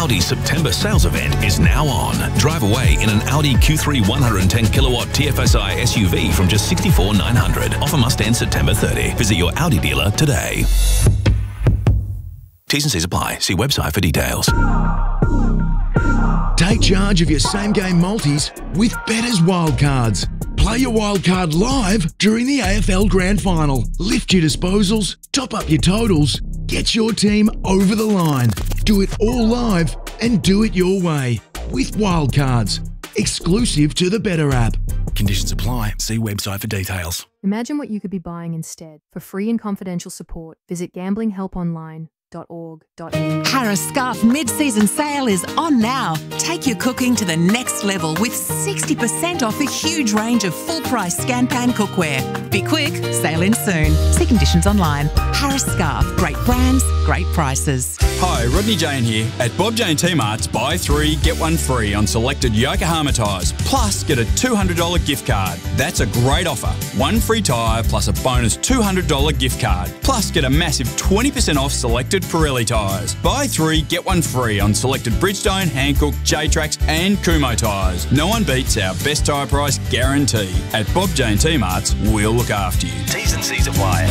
Audi's September sales event is now on. Drive away in an Audi Q3 110 kilowatt TFSI SUV from just $64,900. Offer must end September 30. Visit your Audi dealer today. T's and C's apply. See website for details. Take charge of your same-game multis with Better's Wildcards. Play your wildcard live during the AFL Grand Final. Lift your disposals, top up your totals, get your team over the line. Do it all live and do it your way with Wildcards. Exclusive to the Better app. Conditions apply. See website for details. Imagine what you could be buying instead. For free and confidential support, visit gamblinghelponline.org.au. Harris Scarf mid-season sale is on now. Take your cooking to the next level with 60% off a huge range of full-price scan-pan cookware. Be quick, sale in soon. See conditions online. Harris Scarf, great brands, great prices. Hi, Rodney Jane here. At Bob Jane T-Mart's, buy 3, get 1 free on selected Yokohama tyres, plus get a $200 gift card. That's a great offer. 1 free tyre plus a bonus $200 gift card. Plus get a massive 20% off selected Pirelli tyres. Buy 3, get 1 free on selected Bridgestone, Hankook, J-Trax and Kumho tyres. No one beats our best tyre price guarantee. At Bob Jane T-Mart's, we'll look after you. T's and C's apply.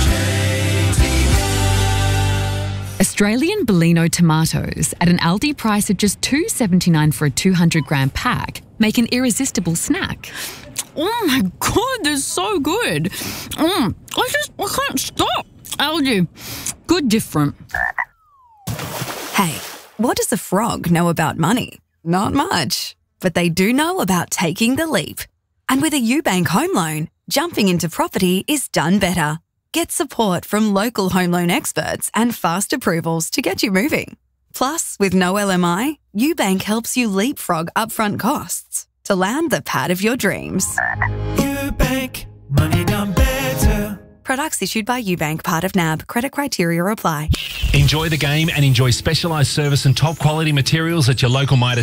Australian Bellino tomatoes at an Aldi price of just $2.79 for a 200-gram pack make an irresistible snack. Oh my God, they're so good. I can't stop. Aldi, good different. Hey, what does a frog know about money? Not much. But they do know about taking the leap. And with a UBank home loan, jumping into property is done better. Get support from local home loan experts and fast approvals to get you moving. Plus, with no LMI, UBank helps you leapfrog upfront costs to land the pad of your dreams. UBank, money done better. Products issued by UBank, part of NAB. Credit criteria apply. Enjoy the game and enjoy specialised service and top quality materials at your local Mitre